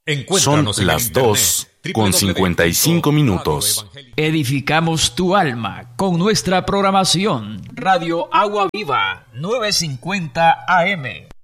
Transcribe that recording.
Son las 2:55. Edificamos tu alma con nuestra programación. Radio Agua Viva, 950 AM.